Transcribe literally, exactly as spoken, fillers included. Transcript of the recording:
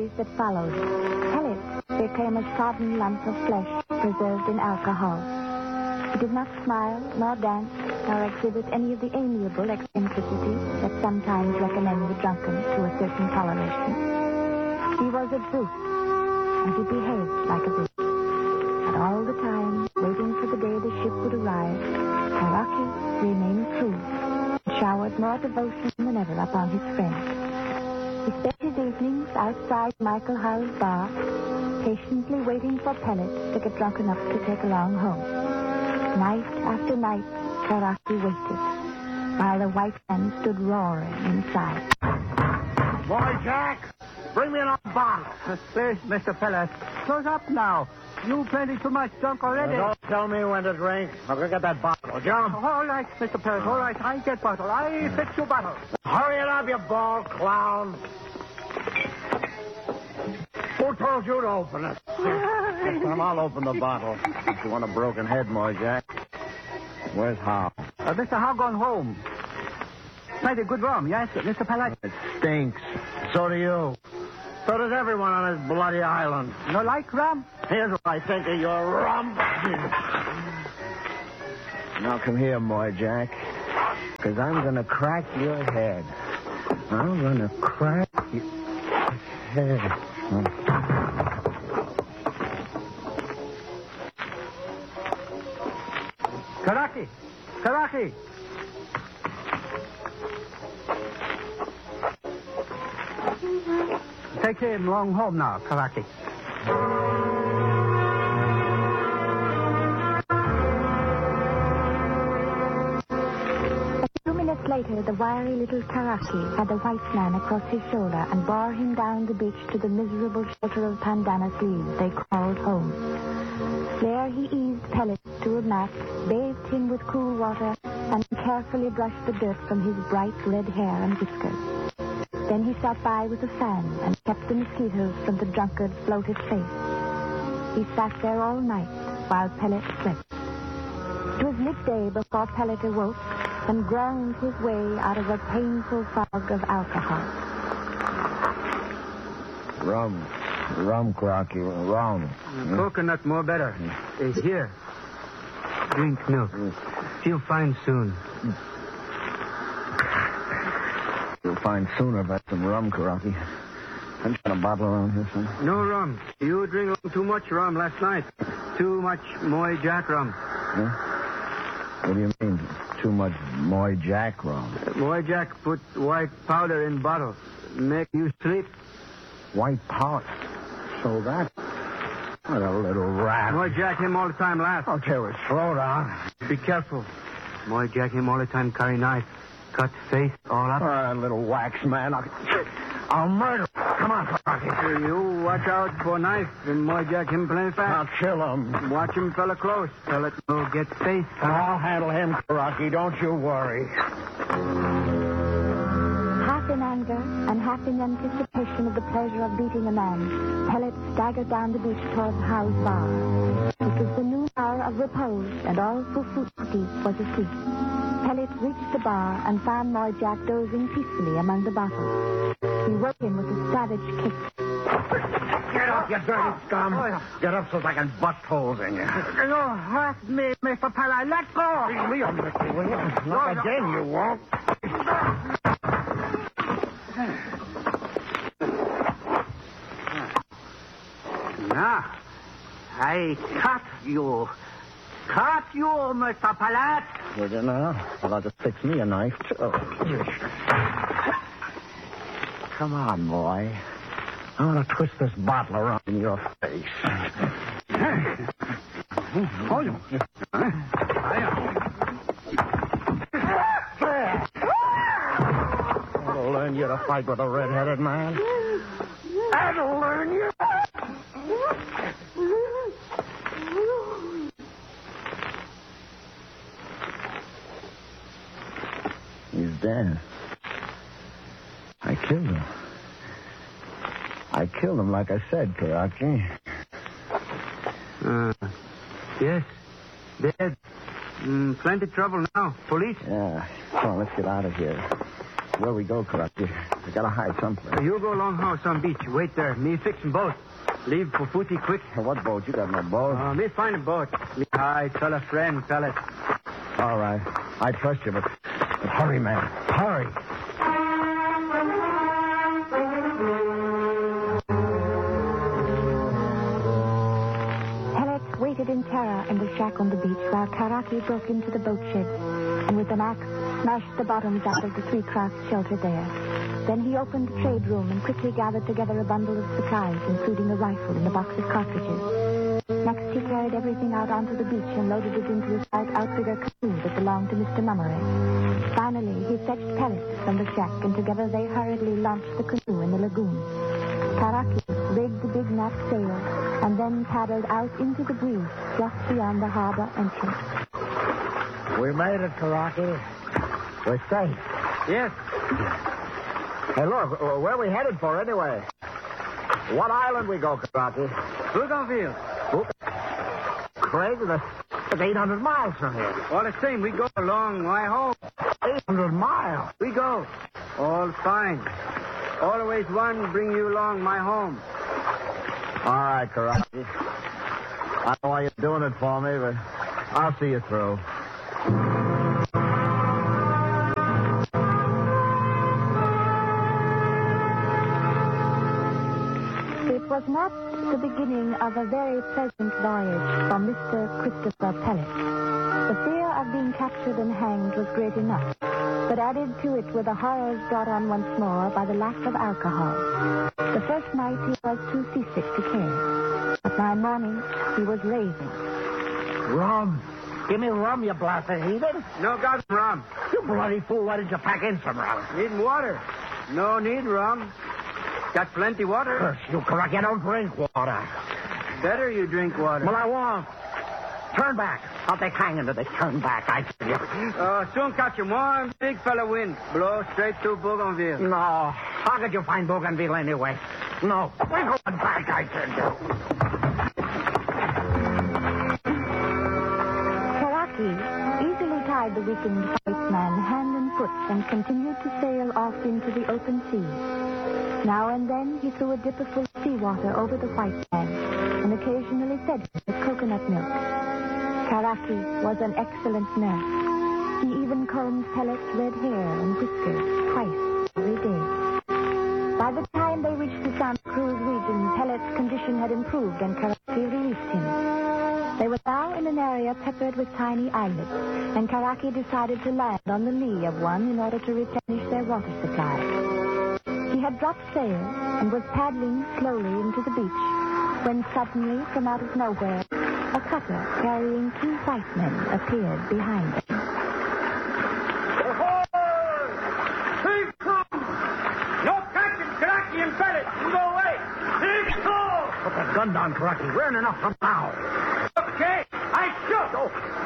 days that followed, Pellet became a sodden lump of flesh preserved in alcohol. He did not smile, nor dance, nor exhibit any of the amiable eccentricity that sometimes recommend the drunken to a certain toleration. He was a brute, and he behaved like a brute. And all the time, waiting for the day the ship would arrive, Karaki remained true and showered more devotion than ever upon his friend. He spent his evenings outside Michael Howe's bar, patiently waiting for Pellet to get drunk enough to take along home. Night after night, Karaki waited, while the white man stood roaring inside. Boy, Jack, bring me another bottle. Please, Mister Pellet, close up now. You plenty too much drunk already. Now don't tell me when to drink. I'll go get that bottle, John. All right, Mister Pellet, all right. I get bottle. I fix you bottle. Hurry it up, you bald clown. Who told you to open it? This time I'll open the bottle. If you want a broken head, Moy Jack. Where's Howe? Uh, Mister Howe gone home. Plenty good rum, yes, Mister Pellet? It stinks. So do you. So does everyone on this bloody island. You like rum? Here's what I think of your rum. Now come here, Moy Jack. Because I'm going to crack your head. I'm going to crack your head. Karaki! Karaki! Take him along home now, Karaki. A few minutes later, the wiry little Karaki had the white man across his shoulder and bore him down the beach to the miserable shelter of pandanus leaves they called home. There he eased Pellet to a mat, bathed him with cool water, and carefully brushed the dirt from his bright red hair and whiskers. Then he sat by with a fan and kept the mosquitoes from the drunkard's bloated face. He sat there all night while Pellet slept. It was midday before Pellet awoke and groaned his way out of a painful fog of alcohol. Rum. Rum, Crocky. Rum. Mm. Coconut more better. Is here. Drink milk. Mm. Feel fine soon. Mm. You'll find sooner about some rum, Karaki. I'm got a bottle around here, son. No rum. You drink too much rum last night. Too much Moy Jack rum. Huh? What do you mean, too much Moy Jack rum? Uh, Moy Jack put white powder in bottle. Make you sleep. White powder? So that... What a little rat. Moy Jack him all the time last. I'll tear his throat out. Be careful. Moy Jack him all the time carry knife. Cut face all up. Oh, that little wax man. I'll, I'll murder him. Come on, Karaki. You watch out for knife and Moy Jack him plenty fast. I'll kill him. Watch him fella close. Tell it no get face. I'll handle him, Karaki. Don't you worry. Half in anger and half in anticipation of the pleasure of beating a man, Pellet staggered down the beach toward Howe's bar. It was the noon hour of repose, and all Fufuti was asleep. Pellet reached the bar and found Moy Jack dozing peacefully among the bottles. He woke him with a savage kick. Get up, you dirty scum. Get up so I can bust holes in you. You hurt me, Mister Pellet. Let go. Leave me, I'll lick you, will you? Not again, you won't. Now, I cut you. Cut you, Mister Pellet. Would you now? Well, I'll just fix me a knife, too. Come on, boy. I want to twist this bottle around in your face. Hold him. That'll learn you to fight with a red-headed man. That'll learn you. He's dead. I killed him. I killed him like I said, Karaki. Uh, yes. Dead. Mm, plenty trouble now. Police? Yeah. Come on, let's get out of here. where we go, Karaki. We gotta hide someplace. You go long house on beach. Wait there. Me fixing boat. Leave for Footy quick. What boat? You got no boat. Uh, me find a boat. Me I tell a friend, tell it. All right. I trust you, but, but hurry, man. Hurry. Pellet waited in terror in the shack on the beach while Karaki broke into the boat shed and with an axe smashed the bottoms out of the three crafts sheltered there. Then he opened the trade room and quickly gathered together a bundle of supplies, including a rifle and a box of cartridges. Next, he carried everything out onto the beach and loaded it into a slight outrigger canoe that belonged to Mister Mummery. Finally, he fetched pellets from the shack, and together they hurriedly launched the canoe in the lagoon. Karaki rigged the big knot sail and then paddled out into the breeze just beyond the harbor entrance. We made it, Karaki. We're safe. Yes. Hey, look, uh, where are we headed for anyway? What island we go, Karaki? Bougainville. Craig, that's, that's eight hundred miles from here. All the same, we go a long way home. eight hundred miles? We go. All fine. Always one bring you along my home. All right, Karaki. I know why you're doing it for me, but I'll see you through. It was not the beginning of a very pleasant voyage for Mister Christopher Pellet. The fear of being captured and hanged was great enough, but added to it were the horrors brought on once more by the lack of alcohol. The first night he was too seasick to care, but by morning he was raving. Rum. Give me rum, you blasted heathen. No got rum. You bloody fool, why did you pack in some rum? Need water. No need rum. Got plenty water. Curse you, Karaki, I don't drink water. Better you drink water. Well, I won't. Turn back. I'll take hanging to this. Turn back, I tell you. Uh, soon catch him. One big fella wind. Blow straight to Bougainville. No. How could you find Bougainville anyway? No. We're going back, I tell you. Karaki easily tied the weakened white man hand and foot and continued to sail off into the open sea. Now and then he threw a dipper full of seawater over the white man and occasionally fed him with coconut milk. Karaki was an excellent nurse. He even combed Pellet's red hair and whiskers twice every day. By the time they reached the Santa Cruz region, Pellet's condition had improved and Karaki released him. They were now in an area peppered with tiny islets, and Karaki decided to land on the lee of one in order to replenish their water supply. He had dropped sail and was paddling slowly into the beach when suddenly, from out of nowhere, a cutter carrying two white men appeared behind them. Ahoy! Big crew! No catching Karaki and Pellet! You go away! Big crew! Put that gun down, Karaki. We're in enough for now. Okay, I shoot! Oh.